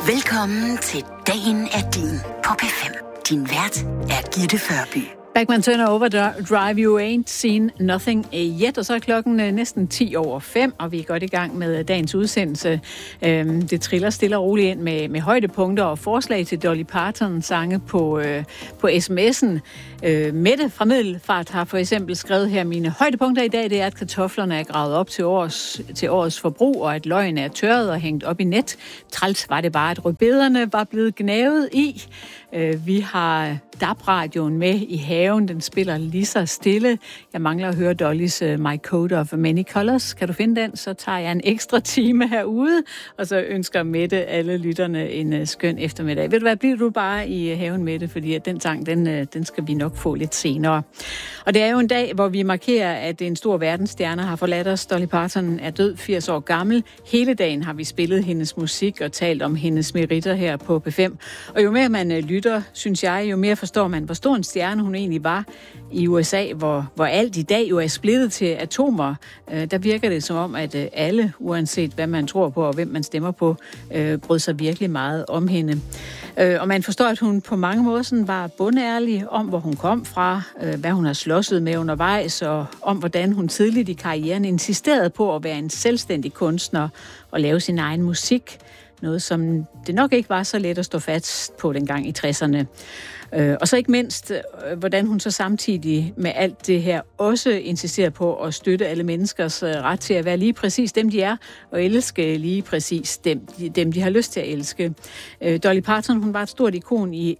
Velkommen til Dagen er din på P5. Din vært er Gitte Førby. Bachman Turner Overdrive, You Ain't Seen Nothing Yet, og så er klokken næsten 5:10, og vi er godt i gang med dagens udsendelse. Det triller stille og roligt ind med højdepunkter og forslag til Dolly Parton sange på sms'en. Mette fra Middelfart har for eksempel skrevet her: mine højdepunkter i dag, det er, at kartoflerne er gravet op til årets forbrug, og at løgene er tørret og hængt op i net. Træls var det bare, at rødbederne var blevet gnavet i. Vi har DAB-radioen med i haven. Den spiller lige så stille. Jeg mangler at høre Dollys My Coat of Many Colors. Kan du finde den, så tager jeg en ekstra time herude. Og så ønsker Mette alle lytterne en skøn eftermiddag. Ved du hvad, bliver du bare i haven, Mette, fordi at den sang, den skal vi nok få lidt senere. Og det er jo en dag, hvor vi markerer, at en stor verdensstjerne har forladt os. Dolly Parton er død, 80 år gammel. Hele dagen har vi spillet hendes musik og talt om hendes meritter her på P5. Og jo mere man lytter, synes jeg, jo mere forstår man, hvor stor en stjerne hun egentlig var i USA, hvor alt i dag jo er splittet til atomer. Der virker det som om, at alle, uanset hvad man tror på og hvem man stemmer på, brød sig virkelig meget om hende. Og man forstår, at hun på mange måder sådan var bundærlig om, hvor hun kom fra, hvad hun har slåsset med undervejs, og om hvordan hun tidligt i karrieren insisterede på at være en selvstændig kunstner og lave sin egen musik. Noget, som det nok ikke var så let at stå fast på dengang i 60'erne. Og så ikke mindst, hvordan hun så samtidig med alt det her også insisterer på at støtte alle menneskers ret til at være lige præcis dem, de er, og elske lige præcis dem de har lyst til at elske. Dolly Parton, hun var et stort ikon i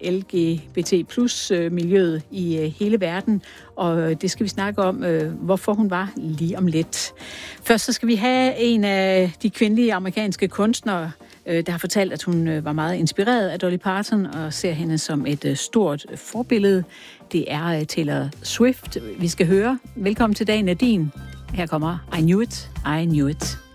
LGBT+-miljøet i hele verden, og det skal vi snakke om, hvorfor hun var lige om lidt. Først så skal vi have en af de kvindelige amerikanske kunstnere, der har fortalt, at hun var meget inspireret af Dolly Parton og ser hende som et stort forbillede. Det er Taylor Swift, vi skal høre. Velkommen til Dagen er din. Her kommer I Knew It, I Knew It.